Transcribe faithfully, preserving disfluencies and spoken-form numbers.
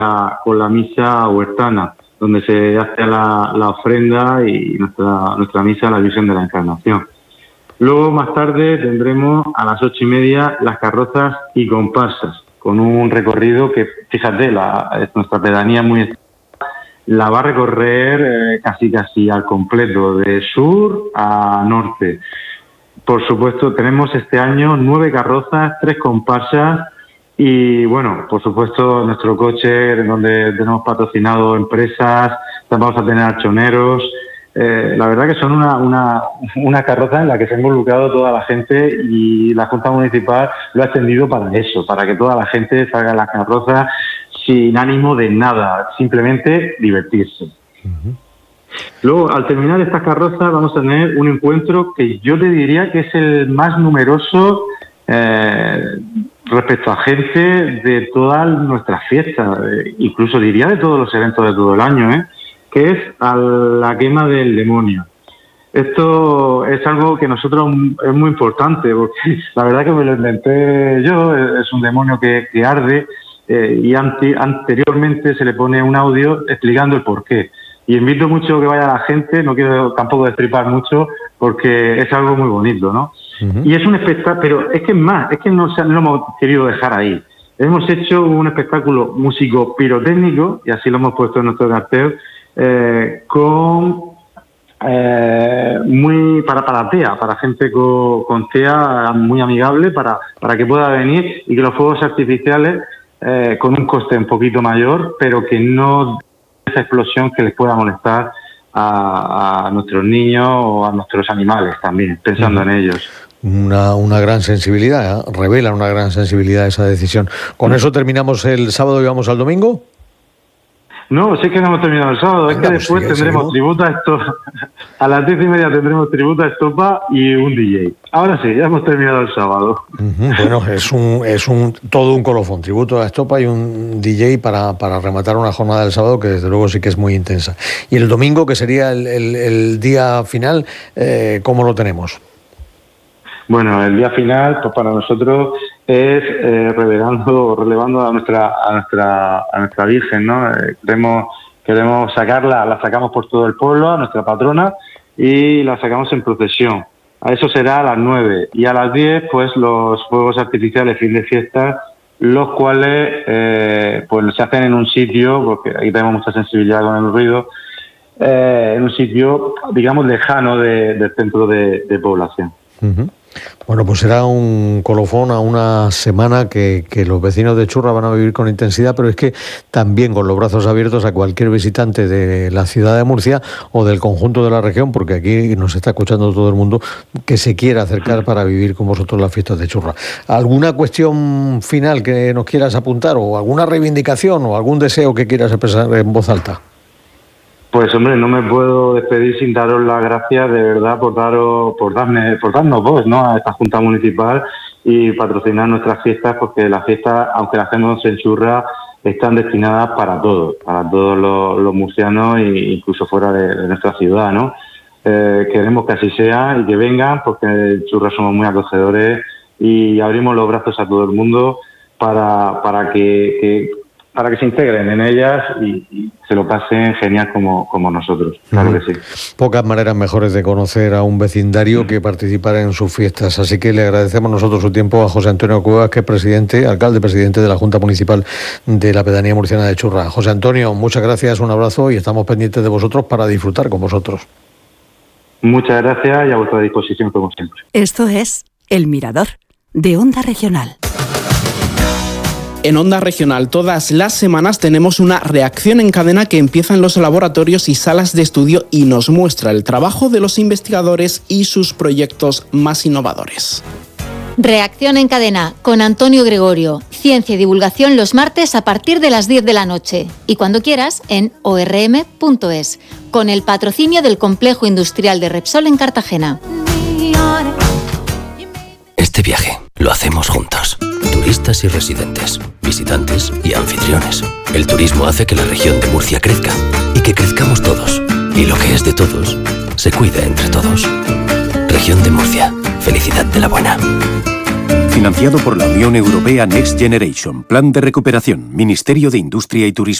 la, con la misa huertana, donde se hace la, la ofrenda y nuestra, nuestra misa a la Virgen de la Encarnación. Luego, más tarde, tendremos a las ocho y media las carrozas y comparsas, con un recorrido que, fíjate, la, nuestra pedanía muy la va a recorrer eh, casi casi al completo, de sur a norte. Por supuesto, tenemos este año nueve carrozas, tres comparsas y, bueno, por supuesto, nuestro coche, donde tenemos patrocinado empresas, vamos a tener archoneros. Eh, la verdad que son una, una, una carroza en la que se ha involucrado toda la gente y la Junta Municipal lo ha extendido para eso, para que toda la gente salga en las carrozas sin ánimo de nada, simplemente divertirse. Uh-huh. Luego, al terminar estas carrozas, vamos a tener un encuentro que yo te diría que es el más numeroso eh, respecto a gente de todas nuestras fiestas, eh, incluso diría de todos los eventos de todo el año, ¿eh? que es a la quema del demonio. Esto es algo que nosotros es muy importante, porque la verdad que me lo inventé yo, es un demonio que, que arde, eh, y ante, anteriormente se le pone un audio explicando el porqué. Y invito mucho que vaya la gente, no quiero tampoco destripar mucho, porque es algo muy bonito, ¿no? Uh-huh. Y es un espectáculo, pero es que es más, es que no, no lo hemos querido dejar ahí. Hemos hecho un espectáculo músico pirotécnico, y así lo hemos puesto en nuestro cartel, Eh, con eh, muy para para TEA, para gente con, con TEA muy amigable para para que pueda venir y que los fuegos artificiales eh, con un coste un poquito mayor, pero que no esa explosión que les pueda molestar a, a nuestros niños o a nuestros animales también, pensando uh-huh. en ellos. Una, una gran sensibilidad, ¿eh? Revela una gran sensibilidad esa decisión. ¿Con eso terminamos el sábado y vamos al domingo? No, sí que no hemos terminado el sábado, Venga, es que pues después sí, tendremos sí, tributo a Estopa, a las diez y media tendremos tributo a Estopa y un D J. Ahora sí, ya hemos terminado el sábado. Uh-huh, bueno, es un es un todo un colofón, tributo a Estopa y un D J para, para rematar una jornada del sábado que desde luego sí que es muy intensa. Y el domingo, que sería el, el, el día final, eh, ¿cómo lo tenemos? Bueno, el día final, pues para nosotros es eh, revelando, relevando a nuestra, a nuestra, a nuestra Virgen, ¿no? Eh, queremos, queremos sacarla, la sacamos por todo el pueblo, a nuestra patrona, y la sacamos en procesión. A eso será a las nueve y a las diez, pues los fuegos artificiales fin de fiesta, los cuales eh, pues se hacen en un sitio, porque aquí tenemos mucha sensibilidad con el ruido, eh, en un sitio, digamos, lejano de, del centro de, de población. Uh-huh. Bueno, pues será un colofón a una semana que, que los vecinos de Churra van a vivir con intensidad, pero es que también con los brazos abiertos a cualquier visitante de la ciudad de Murcia o del conjunto de la región, porque aquí nos está escuchando todo el mundo, que se quiera acercar para vivir con vosotros las fiestas de Churra. ¿Alguna cuestión final que nos quieras apuntar o alguna reivindicación o algún deseo que quieras expresar en voz alta? Pues hombre, no me puedo despedir sin daros las gracias de verdad por daros, por darme, por darnos voz, ¿no? A esta Junta Municipal y patrocinar nuestras fiestas, porque las fiestas, aunque las hacemos en Churra, están destinadas para todos, para todos los, los murcianos e incluso fuera de, de nuestra ciudad, ¿no? Eh, queremos que así sea y que vengan, porque en Churra somos muy acogedores y abrimos los brazos a todo el mundo para, para que, que para que se integren en ellas y, y se lo pasen genial como, como nosotros, claro que sí. Pocas maneras mejores de conocer a un vecindario que participar en sus fiestas, así que le agradecemos nosotros su tiempo a José Antonio Cuevas, que es presidente, alcalde presidente de la Junta Municipal de la Pedanía Murciana de Churra. José Antonio, muchas gracias, un abrazo y estamos pendientes de vosotros para disfrutar con vosotros. Muchas gracias y a vuestra disposición como siempre. Esto es El Mirador, de Onda Regional. En Onda Regional todas las semanas tenemos una reacción en cadena que empieza en los laboratorios y salas de estudio y nos muestra el trabajo de los investigadores y sus proyectos más innovadores. Reacción en cadena con Antonio Gregorio. Ciencia y divulgación los martes a partir de las diez de la noche y cuando quieras en o r m punto es, con el patrocinio del Complejo Industrial de Repsol en Cartagena. Este viaje lo hacemos juntos. Turistas y residentes, visitantes y anfitriones. El turismo hace que la región de Murcia crezca y que crezcamos todos. Y lo que es de todos, se cuida entre todos. Región de Murcia. Felicidad de la buena. Financiado por la Unión Europea Next Generation. Plan de recuperación. Ministerio de Industria y Turismo.